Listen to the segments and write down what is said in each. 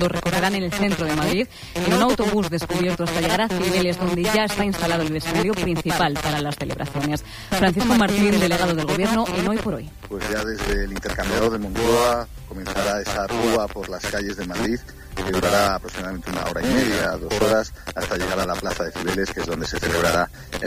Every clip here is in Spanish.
Todos recorrerán en el centro de Madrid en un autobús descubierto hasta llegar a Cibeles, donde ya está instalado el escenario principal para las celebraciones. Francisco Martín, delegado del Gobierno en Hoy por Hoy. Pues ya desde el intercambiador de Moncloa comenzará esa rúa por las calles de Madrid, que durará aproximadamente 1 hora y media, 2 horas, hasta llegar a la plaza de Cibeles, que es donde se celebrará el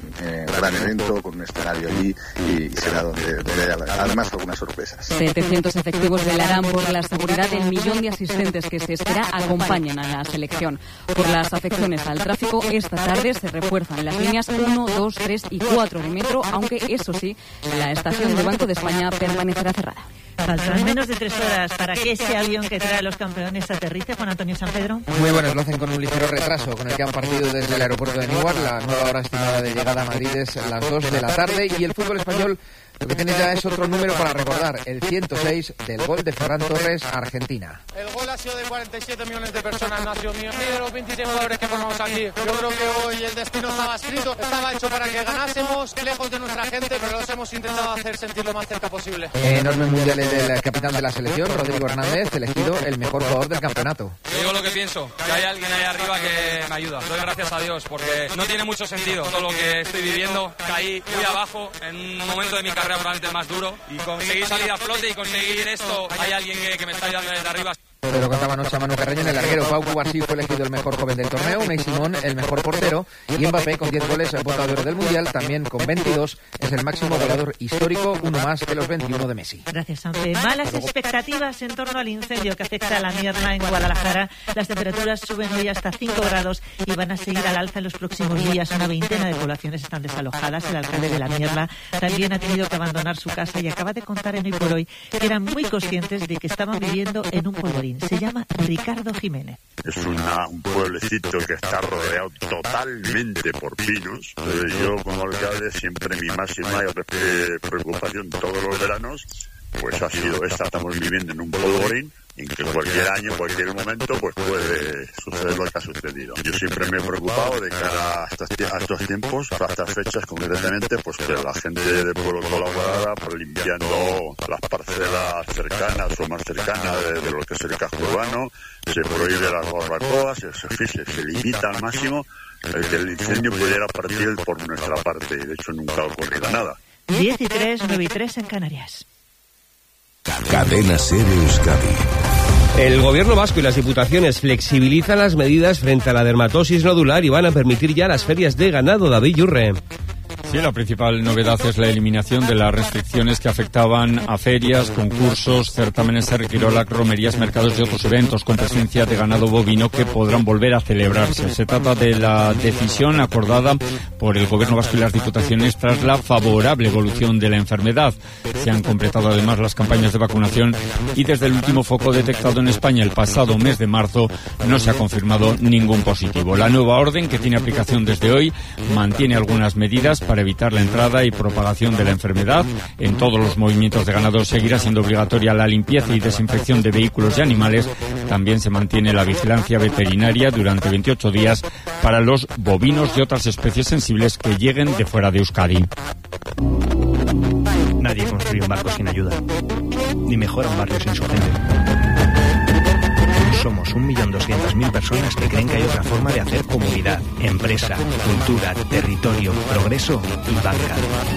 gran evento, con un escenario allí, y será donde hay además algunas sorpresas. 700 efectivos velarán por la seguridad del 1.000.000 de asistentes que se espera acompañen a la selección. Por las afecciones al tráfico, esta tarde se refuerzan las líneas 1, 2, 3 y 4 de metro, aunque eso sí, la estación de Banco de España permanecerá cerrada. Faltan menos de 3 horas para que ese avión que trae a los campeones aterrice. Juan Antonio San Pedro. Muy buenas, lo hacen con un ligero retraso, con el que han partido desde el aeropuerto de Newark. La nueva hora estimada de llegada a Madrid es a las 2 de la tarde y el fútbol español lo que tiene ya es otro número para recordar, el 106 del gol de Ferran Torres a Argentina. El gol ha sido de 47 millones de personas, no ha sido mío. Ni de los 27 jugadores que formamos aquí. Yo creo que hoy el destino estaba escrito, estaba hecho para que ganásemos, lejos de nuestra gente, pero los hemos intentado hacer sentir lo más cerca posible. Enorme mundial del capitán de la selección, Rodrigo Hernández, elegido el mejor jugador del campeonato. Digo lo que pienso, que hay alguien ahí arriba que me ayuda. Doy gracias a Dios, porque no tiene mucho sentido todo lo que estoy viviendo. Caí muy abajo en un momento de mi carrera probablemente más duro y conseguir salir a flote y conseguir esto. Hay alguien que me está ayudando desde arriba. Te lo contaba anoche a Manu Carreño en el larguero. Pau Cubarsí fue elegido el mejor joven del torneo, Unai Simón el mejor portero y Mbappé con 10 goles bota de oro del Mundial, también con 22 es el máximo goleador histórico, uno más que los 21 de Messi. Gracias, Sanfe. Malas expectativas en torno al incendio que afecta a la Mierla en Guadalajara. Las temperaturas suben hoy hasta 5 grados y van a seguir al alza en los próximos días. Una veintena de poblaciones están desalojadas. El alcalde de la Mierla también ha tenido que abandonar su casa y acaba de contar en Hoy por Hoy que eran muy conscientes de que estaban viviendo en un polvorín. Se llama Ricardo Jiménez. Es un pueblecito que está rodeado totalmente por pinos. Yo como alcalde siempre mi máxima preocupación todos los veranos pues ha sido esta. Estamos viviendo en un polvorín en que cualquier año, cualquier momento, pues puede suceder lo que ha sucedido. Yo siempre me he preocupado de cara a estos tiempos, a estas fechas concretamente, pues que la gente del pueblo colaborara pues, limpiando las parcelas cercanas o más cercanas de lo que es el casco urbano. Se prohíbe las barbacoas, se limita al máximo el que el incendio pudiera partir por nuestra parte, y de hecho nunca ha ocurrido nada. 10 y 3, 9 y 3 en Canarias. Cadena SER Euskadi. El gobierno vasco y las diputaciones flexibilizan las medidas frente a la dermatosis nodular y van a permitir ya las ferias de ganado. David Yurre. Sí, la principal novedad es la eliminación de las restricciones que afectaban a ferias, concursos, certámenes de requirola, romerías, mercados y otros eventos con presencia de ganado bovino que podrán volver a celebrarse. Se trata de la decisión acordada por el Gobierno vasco y las diputaciones tras la favorable evolución de la enfermedad. Se han completado además las campañas de vacunación y desde el último foco detectado en España el pasado mes de marzo no se ha confirmado ningún positivo. La nueva orden, que tiene aplicación desde hoy, mantiene algunas medidas para evitar la entrada y propagación de la enfermedad. En todos los movimientos de ganado seguirá siendo obligatoria la limpieza y desinfección de vehículos y animales. También se mantiene la vigilancia veterinaria durante 28 días para los bovinos y otras especies sensibles que lleguen de fuera de Euskadi. Nadie construye un barco sin ayuda, ni mejora un barrio sin su gente. Somos 1.200.000 personas que creen que hay otra forma de hacer comunidad, empresa, cultura, territorio, progreso y banca.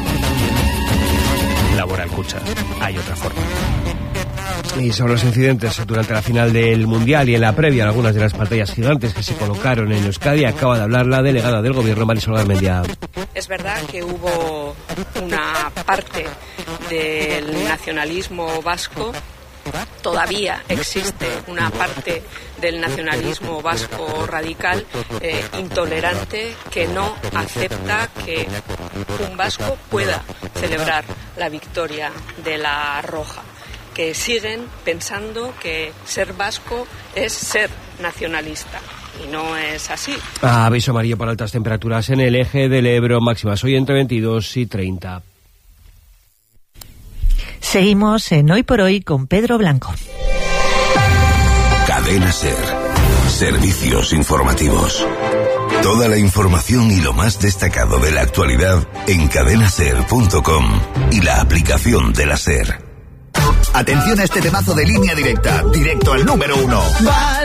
Laboral Cucha, hay otra forma. Y sobre los incidentes durante la final del Mundial y en la previa en algunas de las pantallas gigantes que se colocaron en Euskadi, acaba de hablar la delegada del Gobierno, Marisol Garmendia. Es verdad que hubo una parte del nacionalismo vasco. Todavía existe una parte del nacionalismo vasco radical intolerante que no acepta que un vasco pueda celebrar la victoria de la Roja, que siguen pensando que ser vasco es ser nacionalista. Y no es así. Aviso amarillo por altas temperaturas en el eje del Ebro, máximas hoy entre 22 y 30. Seguimos en Hoy por Hoy con Pedro Blanco. Cadena SER. Servicios informativos. Toda la información y lo más destacado de la actualidad en cadenaser.com y la aplicación de la SER. Atención a este temazo de Línea Directa, directo al número 1.